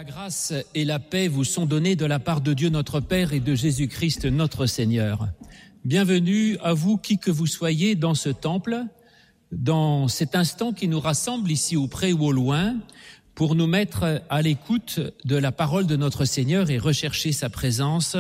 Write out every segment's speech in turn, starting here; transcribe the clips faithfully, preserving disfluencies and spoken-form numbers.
La grâce et la paix vous sont données de la part de Dieu notre Père et de Jésus-Christ notre Seigneur. Bienvenue à vous qui que vous soyez dans ce temple, dans cet instant qui nous rassemble ici au près ou au loin, pour nous mettre à l'écoute de la parole de notre Seigneur et rechercher sa présence.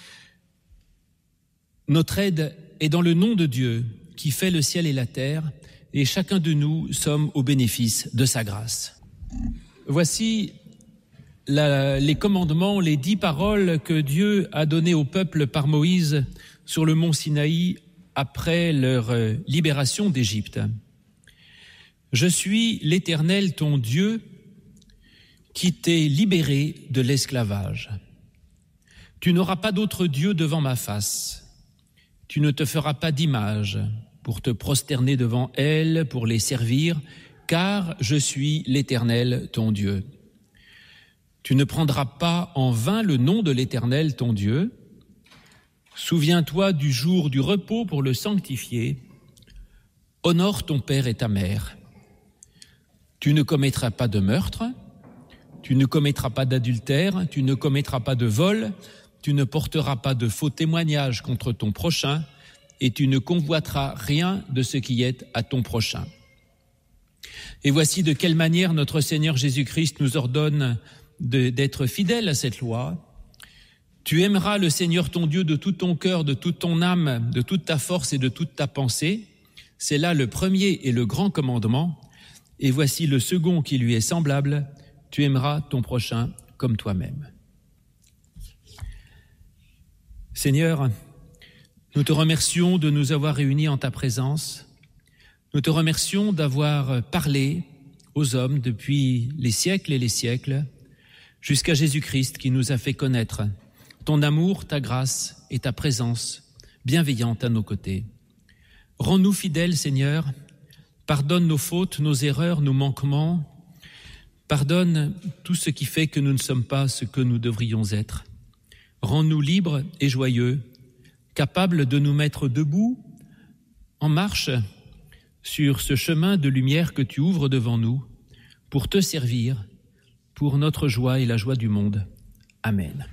Notre aide est dans le nom de Dieu qui fait le ciel et la terre, et chacun de nous sommes au bénéfice de sa grâce. Voici la, les commandements, les dix paroles que Dieu a données au peuple par Moïse sur le mont Sinaï après leur libération d'Égypte. Je suis l'Éternel ton Dieu qui t'ai libéré de l'esclavage. Tu n'auras pas d'autre Dieu devant ma face. Tu ne te feras pas d'image pour te prosterner devant elles, pour les servir, car je suis l'Éternel ton Dieu. Tu ne prendras pas en vain le nom de l'Éternel ton Dieu. Souviens-toi du jour du repos pour le sanctifier. Honore ton père et ta mère. Tu ne commettras pas de meurtre. Tu ne commettras pas d'adultère. Tu ne commettras pas de vol. Tu ne porteras pas de faux témoignages contre ton prochain. Et tu ne convoiteras rien de ce qui est à ton prochain. Et voici de quelle manière notre Seigneur Jésus-Christ nous ordonne de, d'être fidèles à cette loi. Tu aimeras le Seigneur ton Dieu de tout ton cœur, de toute ton âme, de toute ta force et de toute ta pensée. C'est là le premier et le grand commandement. Et voici le second qui lui est semblable. Tu aimeras ton prochain comme toi-même. Seigneur, nous te remercions de nous avoir réunis en ta présence. Nous te remercions d'avoir parlé aux hommes depuis les siècles et les siècles, jusqu'à Jésus-Christ qui nous a fait connaître ton amour, ta grâce et ta présence bienveillante à nos côtés. Rends-nous fidèles, Seigneur, pardonne nos fautes, nos erreurs, nos manquements, pardonne tout ce qui fait que nous ne sommes pas ce que nous devrions être. Rends-nous libres et joyeux, capables de nous mettre debout, en marche, sur ce chemin de lumière que tu ouvres devant nous, pour te servir, pour notre joie et la joie du monde. Amen.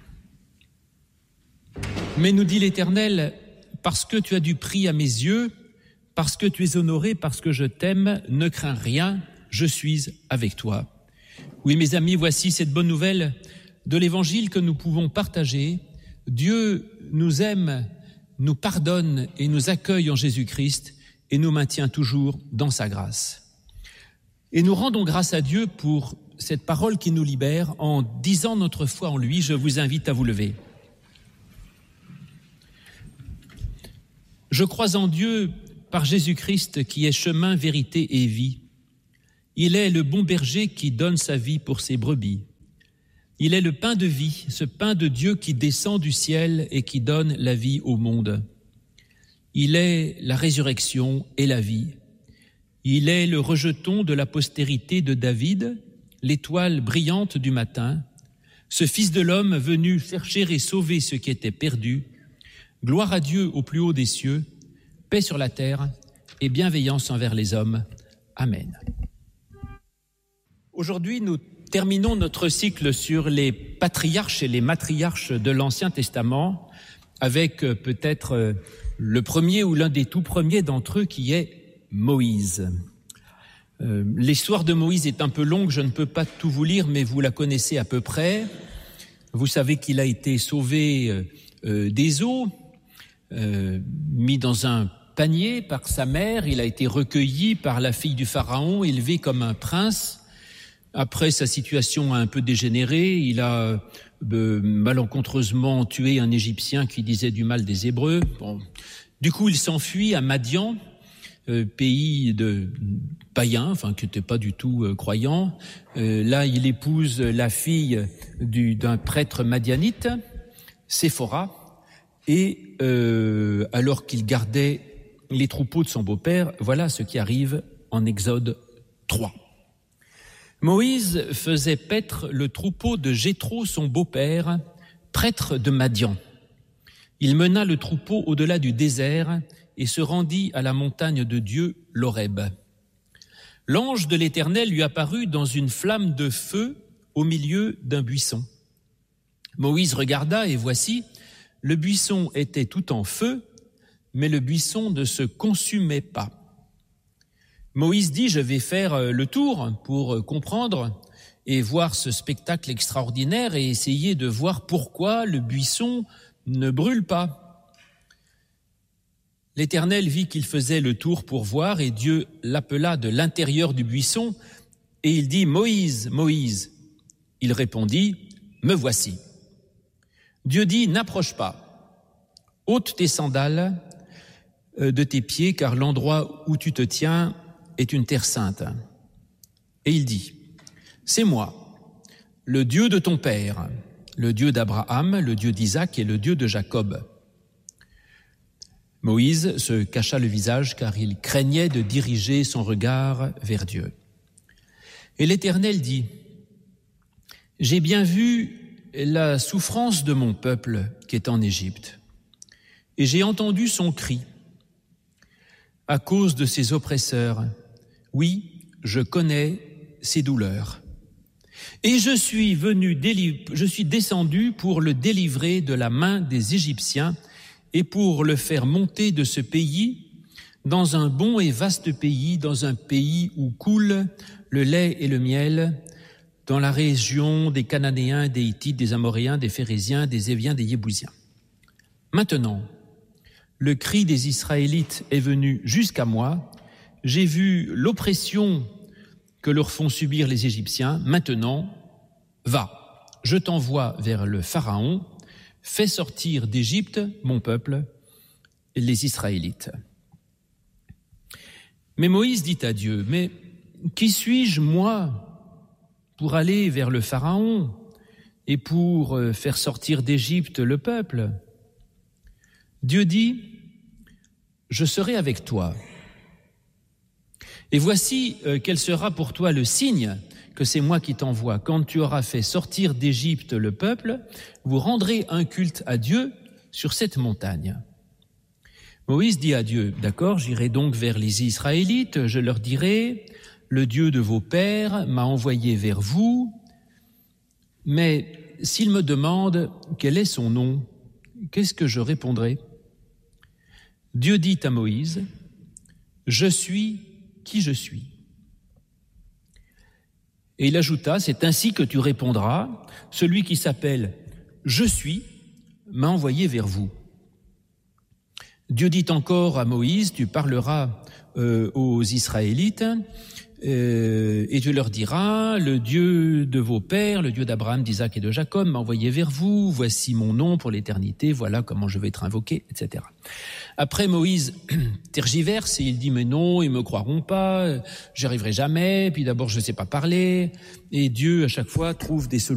Mais nous dit l'Éternel, parce que tu as du prix à mes yeux, parce que tu es honoré, parce que je t'aime, ne crains rien, je suis avec toi. Oui, mes amis, voici cette bonne nouvelle de l'Évangile que nous pouvons partager. Dieu nous aime, nous pardonne et nous accueille en Jésus-Christ et nous maintient toujours dans sa grâce. Et nous rendons grâce à Dieu pour cette parole qui nous libère en disant notre foi en lui. Je vous invite à vous lever. Je crois en Dieu par Jésus-Christ qui est chemin, vérité et vie. Il est le bon berger qui donne sa vie pour ses brebis. Il est le pain de vie, ce pain de Dieu qui descend du ciel et qui donne la vie au monde. Il est la résurrection et la vie. Il est le rejeton de la postérité de David, l'étoile brillante du matin, ce Fils de l'homme venu chercher et sauver ce qui était perdu. Gloire à Dieu au plus haut des cieux, paix sur la terre et bienveillance envers les hommes. Amen. Aujourd'hui, nous terminons notre cycle sur les patriarches et les matriarches de l'Ancien Testament avec peut-être le premier ou l'un des tout premiers d'entre eux qui est Moïse. Euh, l'histoire de Moïse est un peu longue, je ne peux pas tout vous lire, mais vous la connaissez à peu près. Vous savez qu'il a été sauvé euh, des eaux, euh, mis dans un panier par sa mère, il a été recueilli par la fille du Pharaon, élevé comme un prince. Après, sa situation a un peu dégénéré, il a euh, malencontreusement tué un Égyptien qui disait du mal des Hébreux. Bon. Du coup, il s'enfuit à Madian, euh, pays de païens, enfin qui n'était pas du tout euh, croyant. Euh, là, il épouse la fille du, d'un prêtre madianite, Séphora, et euh, alors qu'il gardait les troupeaux de son beau-père, voilà ce qui arrive en Exode trois. Moïse faisait paître le troupeau de Jéthro, son beau-père, prêtre de Madian. Il mena le troupeau au-delà du désert et se rendit à la montagne de Dieu, l'Horeb. L'ange de l'Éternel lui apparut dans une flamme de feu au milieu d'un buisson. Moïse regarda et voici, le buisson était tout en feu, mais le buisson ne se consumait pas. Moïse dit, je vais faire le tour pour comprendre et voir ce spectacle extraordinaire et essayer de voir pourquoi le buisson ne brûle pas. L'Éternel vit qu'il faisait le tour pour voir et Dieu l'appela de l'intérieur du buisson et il dit, Moïse, Moïse. Il répondit, me voici. Dieu dit, n'approche pas, ôte tes sandales de tes pieds, car l'endroit où tu te tiens est une terre sainte. Et il dit, c'est moi, le Dieu de ton père, le Dieu d'Abraham, le Dieu d'Isaac et le Dieu de Jacob. Moïse se cacha le visage, car il craignait de diriger son regard vers Dieu. Et l'Éternel dit, j'ai bien vu la souffrance de mon peuple qui est en Égypte, et j'ai entendu son cri à cause de ses oppresseurs. Oui, je connais ses douleurs. Et je suis venu, déliv- je suis descendu pour le délivrer de la main des Égyptiens et pour le faire monter de ce pays dans un bon et vaste pays, dans un pays où coule le lait et le miel, dans la région des Cananéens, des Hittites, des Amoréens, des Phéréziens, des Éviens, des Yébousiens. Maintenant, le cri des Israélites est venu jusqu'à moi. J'ai vu l'oppression que leur font subir les Égyptiens. Maintenant, va, je t'envoie vers le Pharaon, fais sortir d'Égypte mon peuple, les Israélites. Mais Moïse dit à Dieu, mais qui suis-je, moi, pour aller vers le Pharaon et pour faire sortir d'Égypte le peuple? Dieu dit, je serai avec toi. Et voici euh, quel sera pour toi le signe que c'est moi qui t'envoie. Quand tu auras fait sortir d'Égypte le peuple, vous rendrez un culte à Dieu sur cette montagne. Moïse dit à Dieu, d'accord, j'irai donc vers les Israélites, je leur dirai, le Dieu de vos pères m'a envoyé vers vous, mais s'il me demande quel est son nom, qu'est-ce que je répondrai? Dieu dit à Moïse, je suis qui je suis. Et il ajouta, c'est ainsi que tu répondras, celui qui s'appelle je suis m'a envoyé vers vous. Dieu dit encore à Moïse, tu parleras euh, aux Israélites, Euh, et tu leur diras, le Dieu de vos pères, le Dieu d'Abraham, d'Isaac et de Jacob m'a envoyé vers vous, voici mon nom pour l'éternité, voilà comment je vais être invoqué, et cetera. Après Moïse tergiverse et il dit mais non, ils me croiront pas, j'y arriverai jamais, puis d'abord je sais pas parler, et Dieu à chaque fois trouve des solutions.